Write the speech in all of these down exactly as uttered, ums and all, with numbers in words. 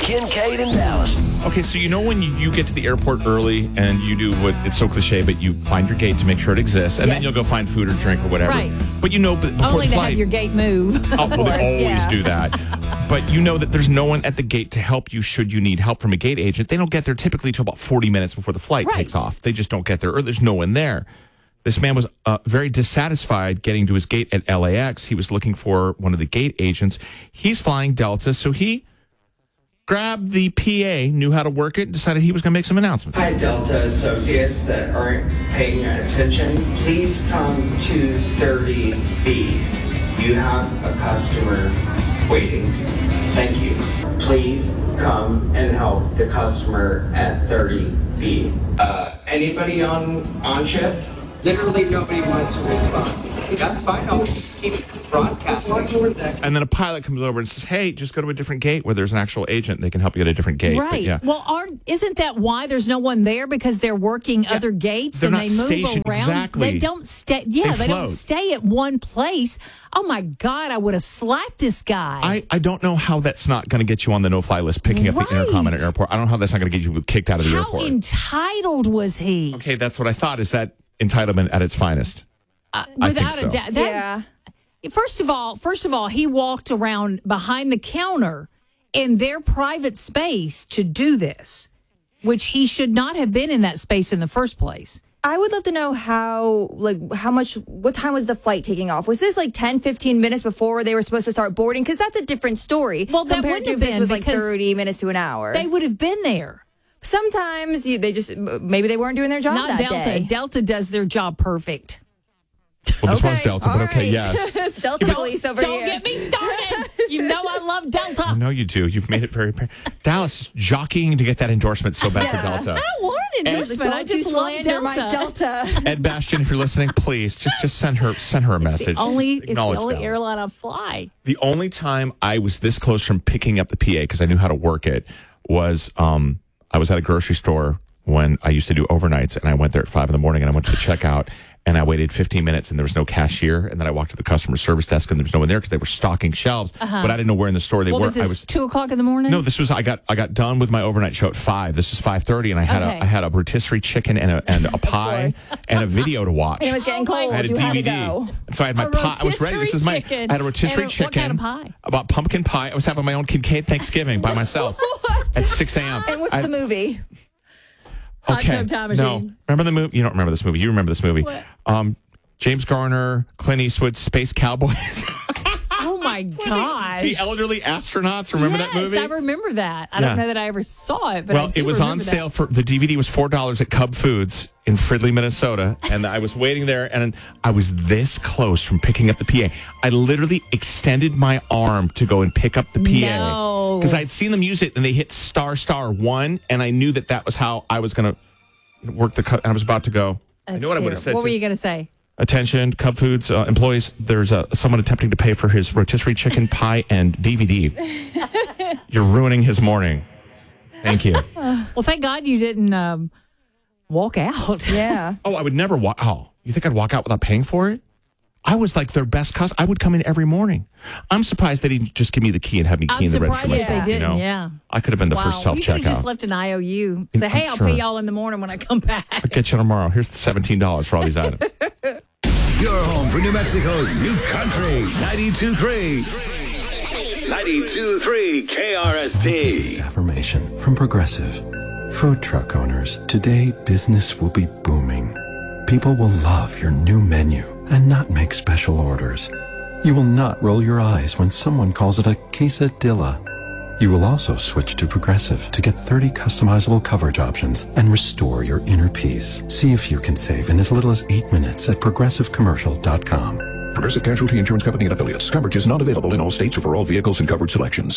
Kincaid and Dallas. Okay, so you know when you, you get to the airport early and you do what, it's so cliche, but you find your gate to make sure it exists, and Yes. then you'll go find food or drink or whatever. Right. But you know, but before Only the to flight, have your gate move. oh, well, course, they always yeah. do that. But you know that there's no one at the gate to help you should you need help from a gate agent. They don't get there typically till about forty minutes before the flight Right. takes off. They just don't get there, or there's no one there. This man was uh, very dissatisfied getting to his gate at L A X. He was looking for one of the gate agents. He's flying Delta, so he grabbed the P A, knew how to work it, and decided he was going to make some announcements. Hi, Delta associates that aren't paying attention. Please come to thirty B. You have a customer waiting. Thank you. Please come and help the customer at thirty B. Uh, anybody on on shift? Literally nobody wants to respond. That's fine. I'll just keep broadcasting. And then a pilot comes over and says, hey, just go to a different gate where there's an actual agent. They can help you at a different gate. But Right. yeah. Well, aren't isn't that why there's no one there? Because they're working other gates They're and not they move stationed- around. exactly. They don't stay. Yeah, They they, don't float. stay at one place. Oh my God! I would have slapped this guy. I, I don't know how that's not going to get you on the no-fly list picking up Right. the intercom at an airport. I don't know how that's not going to get you kicked out of the How airport. entitled was he? Okay, that's what I thought. Is that entitlement at its finest? Uh, I think without so. a doubt. That- Yeah. First of all, first of all, he walked around behind the counter in their private space to do this, which he should not have been in that space in the first place. I would love to know how, like, how much, what time was the flight taking off? Was this like ten, fifteen minutes before they were supposed to start boarding? Because that's a different story. Well, that compared wouldn't to have if this been was like because thirty minutes to an hour. They would have been there. Sometimes you, they just, maybe they weren't doing their job Not that Delta. day. Delta does their job perfect. Well, this was Delta, all but okay, right. yes. Delta police over Don't here. get me started. You know I love Delta. I know you do. You've made it very apparent. Dallas is jockeying to get that endorsement so bad for Delta. I don't want an endorsement. Don't I you just love slander my Delta. Delta. Ed Bastian, if you're listening, please just just send her send her a It's message. the only, it's the Acknowledge only Dallas. airline I fly. The only time I was this close from picking up the P A because I knew how to work it was um, I was at a grocery store when I used to do overnights, and I went there at five in the morning, and I went to the checkout, and I waited fifteen minutes, and there was no cashier, and then I walked to the customer service desk, and there was no one there because they were stocking shelves, but I didn't know where in the store they What were. was this, I was two o'clock in the morning? no, this was I got I got done with my overnight show at five. This is five thirty, and I had Okay. a I had a rotisserie chicken and a and a pie course. and a video to watch. And it was getting Oh my cold. I had a You had D V to D. go. And so I had my A pie. I was ready. This is my. rotisserie I had a rotisserie chicken. chicken. And what kind of pie? About pumpkin pie. I was having my own Kincaid Thanksgiving by myself at six a.m. And what's I- the movie? Hot Okay. Tub Time No, Machine. remember the movie? You don't remember this movie. You remember this movie? What? Um, James Garner, Clint Eastwood, Space Cowboys. Oh my gosh. The elderly astronauts. Remember yes, that movie? I remember that. I Yeah. don't know that I ever saw it, but I Well, do it was on remember that. sale for the D V D was four dollars at Cub Foods in Fridley, Minnesota, and I was waiting there, and I was this close from picking up the P A. I literally extended my arm to go and pick up the P A No. because I had seen them use it, and they hit star star one, and I knew that that was how I was going to work the. Cut. I was about to go. I know what I would have said. What to- were you going to say? Attention, Cub Foods uh, employees. There's uh, someone attempting to pay for his rotisserie chicken pie and D V D. You're ruining his morning. Thank you. Well, thank God you didn't um, walk out. Yeah. Oh, I would never walk. Oh, you think I'd walk out without paying for it? I was like their best customer. I would come in every morning. I'm surprised they didn't just give me the key and have me key I'm in the register surprised if myself. they you didn't, know? yeah. I could have been the Wow. first self You could have just checkout. left an I O U. Say, hey, I'll Sure. pay y'all in the morning when I come back. I'll get you tomorrow. Here's the seventeen dollars for all these items. Your home for New Mexico's new country. ninety-two point three. ninety-two point three K R S T. Affirmation from Progressive. Food truck owners, today business will be booming. People will love your new menu and not make special orders. You will not roll your eyes when someone calls it a quesadilla. You will also switch to Progressive to get thirty customizable coverage options and restore your inner peace. See if you can save in as little as eight minutes at progressive commercial dot com. Progressive Casualty Insurance Company and Affiliates. Coverage is not available in all states or for all vehicles and coverage selections.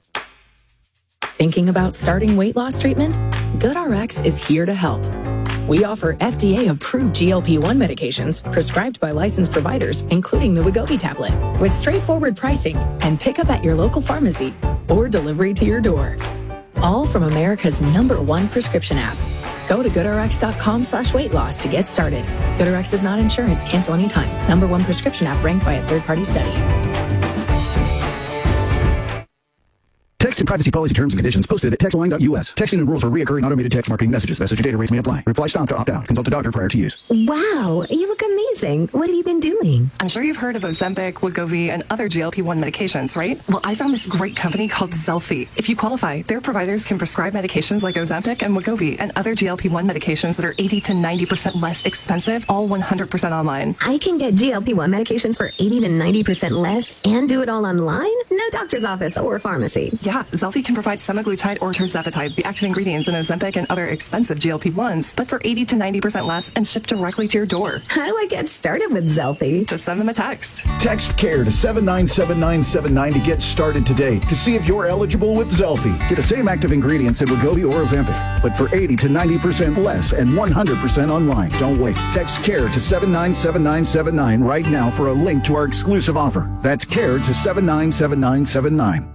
Thinking about starting weight loss treatment? GoodRx is here to help. We offer F D A-approved G L P one medications prescribed by licensed providers, including the Wegovy tablet, with straightforward pricing and pickup at your local pharmacy or delivery to your door. All from America's number one prescription app. Go to goodrx.com slash weight loss to get started. GoodRx is not insurance. Cancel anytime. Number one prescription app ranked by a third-party study. Text privacy policy terms and conditions posted at text line dot U S. Texting and rules for reoccurring automated text marketing messages. Message and data rates may apply. Reply stop to opt out. Consult a doctor prior to use. Wow, you look amazing. What have you been doing? I'm sure you've heard of Ozempic, Wegovy, and other G L P one medications, right? Well, I found this great company called Zelfie. If you qualify, their providers can prescribe medications like Ozempic and Wegovy and other G L P one medications that are eighty to ninety percent less expensive, all one hundred percent online. I can get G L P one medications for eighty to ninety percent less and do it all online? No doctor's office or pharmacy. Yeah, Zelfie can provide semaglutide or tirzepatide, the active ingredients in Ozempic and other expensive G L P ones, but for eighty to ninety percent less and shipped directly to your door. How do I get started with Zelfie? Just send them a text. Text CARE to seven nine seven nine seven nine to get started today to see if you're eligible with Zelfie. Get the same active ingredients in Wegovy or Ozempic, but for eighty to ninety percent less and one hundred percent online. Don't wait. Text CARE to seven nine seven nine seven nine right now for a link to our exclusive offer. That's CARE to seven nine seven nine seven nine.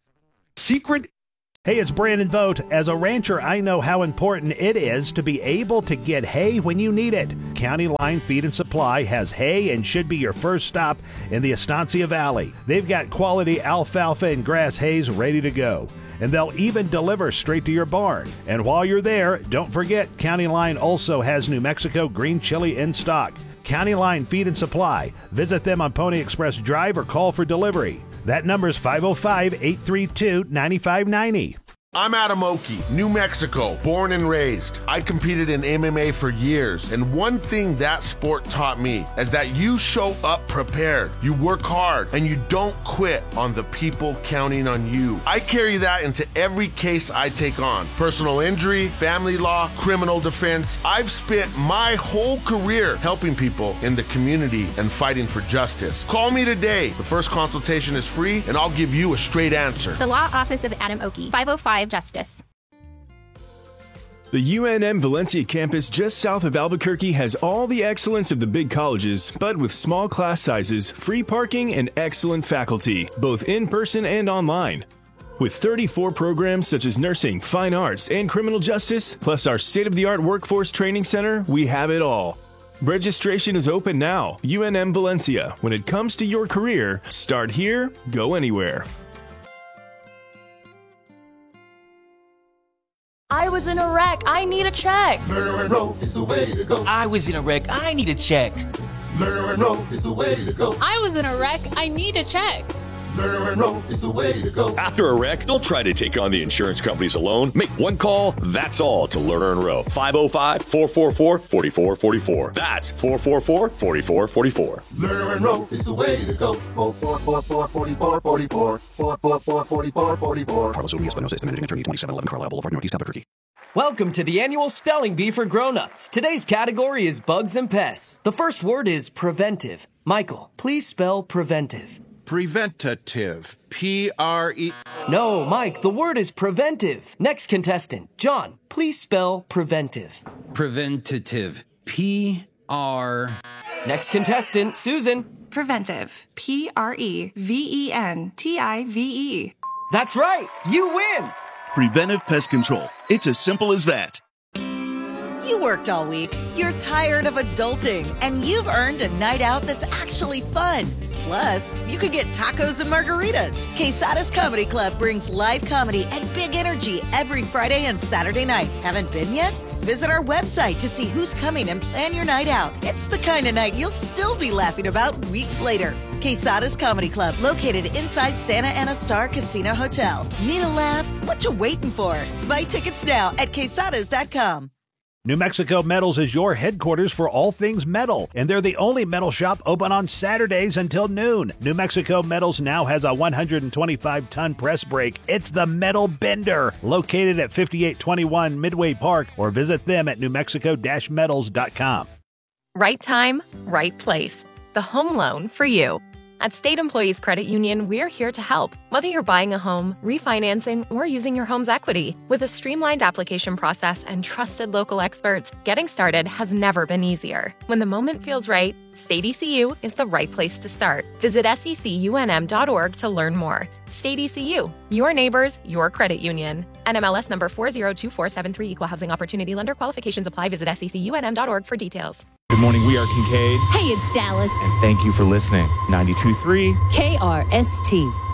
Secret. Hey, it's Brandon Vogt. As a rancher, I know how important it is to be able to get hay when you need it. County Line Feed and Supply has hay and should be your first stop in the Estancia Valley. They've got quality alfalfa and grass hays ready to go, and they'll even deliver straight to your barn. And while you're there, don't forget County Line also has New Mexico green chili in stock. County Line Feed and Supply. Visit them on Pony Express Drive or call for delivery. That number is five oh five, eight three two, nine five nine oh. I'm Adam Oki, New Mexico, born and raised. I competed in M M A for years, and one thing that sport taught me is that you show up prepared, you work hard, and you don't quit on the people counting on you. I carry that into every case I take on. Personal injury, family law, criminal defense. I've spent my whole career helping people in the community and fighting for justice. Call me today. The first consultation is free, and I'll give you a straight answer. The Law Office of Adam Oki, five oh five Justice. The U N M Valencia campus just south of Albuquerque has all the excellence of the big colleges, but with small class sizes, free parking, and excellent faculty, both in person and online. With thirty-four programs such as nursing, fine arts, and criminal justice, plus our state-of-the-art workforce training center, we have it all. Registration is open now. U N M Valencia. When it comes to your career, start here, go anywhere. I was in a wreck. I need a check. Monroe is the way to go. I was in a wreck. I need a check. Monroe is the way to go. I was in a wreck. I need a check. Monroe is the way to go. After a wreck, don't try to take on the insurance companies alone. Make one call, that's all, to Lerner and Rowe. five oh five, four four four, four four four four. That's four four four, four four four four. Lerner and Rowe is the way to go. four four four, four four four, four four. four four four, four four four four. Carlos O B Espinosa, managing attorney, twenty-seven eleven Carlisle Boulevard, Northeast Albuquerque. Welcome to the annual Spelling Bee for Grown-Ups. Today's category is bugs and pests. The first word is preventive. Michael, please spell preventive. Preventative. P R E... No, Mike, the word is preventive. Next contestant, John, please spell preventive. Preventative. P R... Next contestant, Susan. Preventive. P R E V E N T I V E. That's right. You win. Preventive Pest Control. It's as simple as that. You worked all week, you're tired of adulting, and you've earned a night out that's actually fun. Plus, you could get tacos and margaritas. Quesada's Comedy Club brings live comedy and big energy every Friday and Saturday night. Haven't been yet? Visit our website to see who's coming and plan your night out. It's the kind of night you'll still be laughing about weeks later. Quesada's Comedy Club, located inside Santa Ana Star Casino Hotel. Need a laugh? What you waiting for? Buy tickets now at quesadas dot com. New Mexico Metals is your headquarters for all things metal, and they're the only metal shop open on Saturdays until noon. New Mexico Metals now has a one hundred twenty-five ton press brake. It's the Metal Bender, located at fifty-eight twenty-one Midway Park, or visit them at new mexico dash metals dot com. Right time, right place. The home loan for you. At State Employees Credit Union, we're here to help. Whether you're buying a home, refinancing, or using your home's equity. With a streamlined application process and trusted local experts, getting started has never been easier. When the moment feels right, State E C U is the right place to start. Visit S E C U N M dot org to learn more. State E C U, your neighbors, your credit union. N M L S number four zero two four seven three, Equal Housing Opportunity Lender. Qualifications apply. Visit S E C U N M dot org for details. Good morning, we are Kincaid. Hey, it's Dallas. And thank you for listening. ninety-two point three K R S T.